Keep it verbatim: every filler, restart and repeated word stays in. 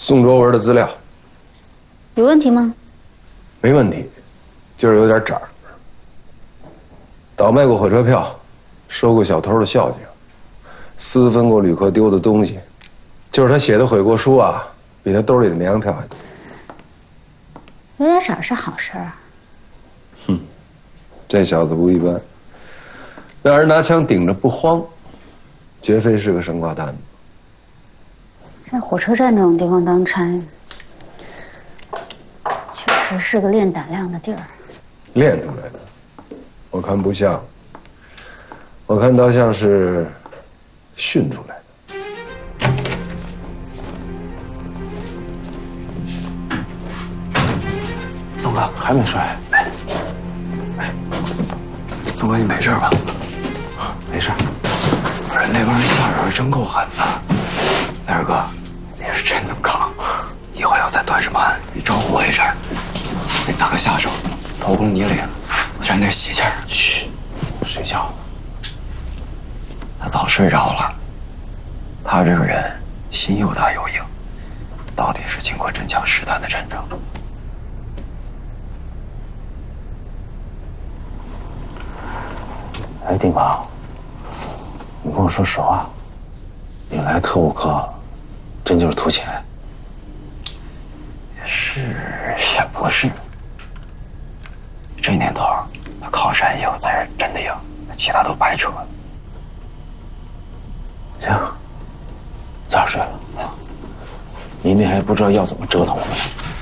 宋卓文的资料有问题吗？ 没问题，就是有点渣儿。倒卖过火车票，收过小偷的孝敬，私分过旅客丢的东西，就是他写的悔过书啊，比他兜里的绵羊票还多。 有点渣是好事啊。 哼，这小子不一般，让人拿枪顶着不慌，绝非是个生瓜蛋子。 在火车站这种地方当差，确实是个练胆量的地儿。 练出来的，我看不像，我看倒像是训出来的。 宋哥还没睡？哎，哎，宋哥你没事吧？没事。不是那帮人下手真够狠的。大二哥，你是真能扛，以后要再断什么案，你招呼我一声。你打个下手，头崩你领，我站那洗气儿。嘘，睡觉。他早睡着了。他这个人心又大又硬，到底是经过真枪实弹的战争。哎，丁宝，你跟我说实话，你来特务科，真就是图钱？也是也不是。这年头，靠山硬才是真的硬，其他都白扯。行，早点睡了。你那还不知道要怎么折腾我们。